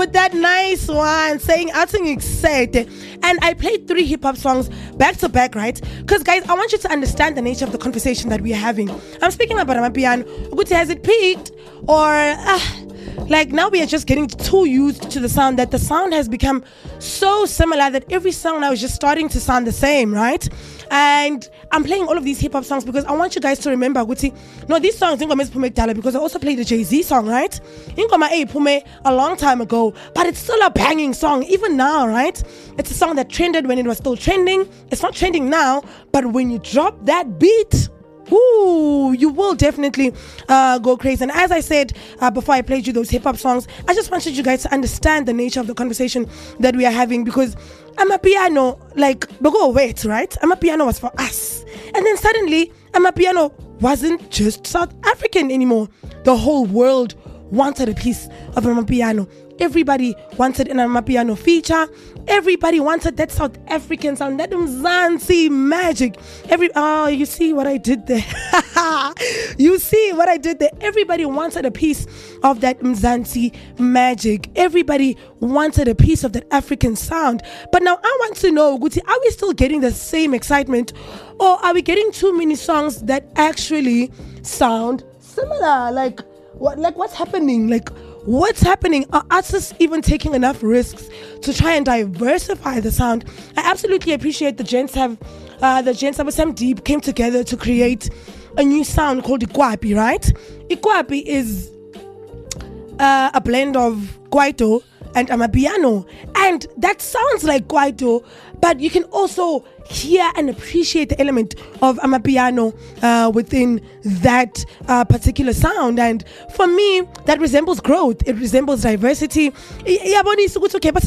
with that nice one saying "Ating excited," and I played 3 hip-hop songs back to back, right? Because guys, I want you to understand the nature of the conversation that we are having. I'm speaking about Amapiano. Ukuthi, has it peaked, or like now we are just getting too used to the sound that the sound has become so similar that every song now is just starting to sound the same, right? And I'm playing all of these hip-hop songs because I want you guys to remember, Guti, no, these songs Ingoma is Pume Kudala, because I also played the Jay-Z song, right? Ingoma Pume a long time ago, but it's still a banging song even now, right? It's a song that trended when it was still trending. It's not trending now, but when you drop that beat, ooh, you will definitely go crazy. And as I said before I played you those hip-hop songs, I just wanted you guys to understand the nature of the conversation that we are having, because Amapiano, like, go wait, right? Amapiano was for us. And then suddenly, Amapiano wasn't just South African anymore. The whole world wanted a piece of Amapiano. Everybody wanted an Amapiano feature. Everybody wanted that South African sound, that Mzansi magic. You see what I did there? You see what I did there? Everybody wanted a piece of that Mzansi magic. Everybody wanted a piece of that African sound. But now I want to know, Guti, are we still getting the same excitement, or are we getting too many songs that actually sound similar? Like what's happening? What's happening? Are artists even taking enough risks to try and diversify the sound? I absolutely appreciate the gents of Sam Deep came together to create a new sound called Ikwapi, right? Ikwapi is a blend of Kwaito and Amapiano, and that sounds like Kwaito, but you can also hear and appreciate the element of Amapiano within that particular sound. And for me, that resembles growth. It resembles diversity. Okay, but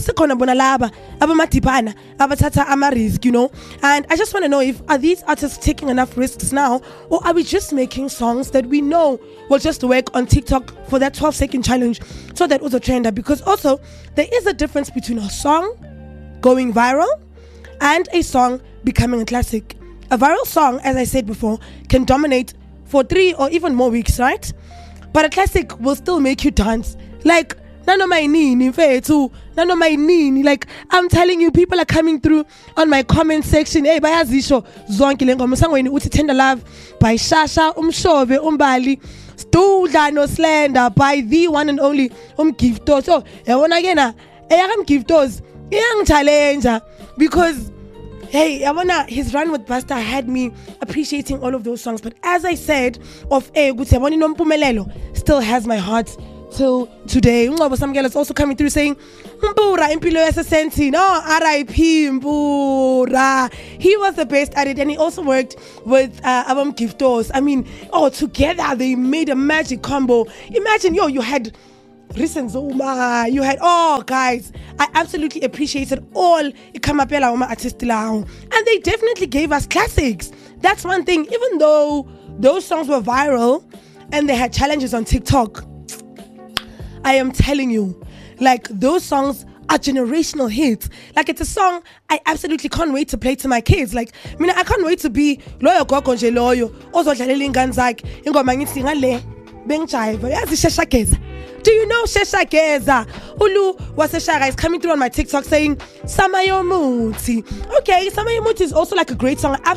you know. And I just want to know, are these artists taking enough risks now, or are we just making songs that we know will just work on TikTok for that 12-second challenge, so that was a trender? Because also there is a difference between a song going viral and a song becoming a classic. A viral song, as I said before, can dominate for 3 or even more weeks, right? But a classic will still make you dance. Like, nano my nini, nano my nini. Like, I'm telling you, people are coming through on my comment section. Hey, bayazisho zonke le ngoma sangweni uthi Tender Love by Shasha, Umshove, Umbali, Stula no Slender by the one and only Giftos. So, yabona again, Giftos, young challenger, because hey, his run with Busta had me appreciating all of those songs. But as I said, Guti Nompumelelo still has my heart till today. Some girl is also coming through saying, Mpura, Impilo Senti, no, R.I.P. Mpura. He was the best at it, and he also worked with Abam Giftos. I mean, together they made a magic combo. Imagine, you had Listen, Zuma, you had guys. I absolutely appreciated all Ikamapela Uma artists and they definitely gave us classics. That's one thing. Even though those songs were viral and they had challenges on TikTok, I am telling you, like, those songs are generational hits. Like, it's a song I absolutely can't wait to play to my kids. Like, I can't wait to be loyo gogo nje loyo ozodlalela ingane zakhe ingoma ngithi ngale bengijive yazi Shesha Geza. Do you know Shesha Geza? Ulu Waseshara is coming through on my TikTok saying Samayomuti. Okay, Samayomuti is also like a great song.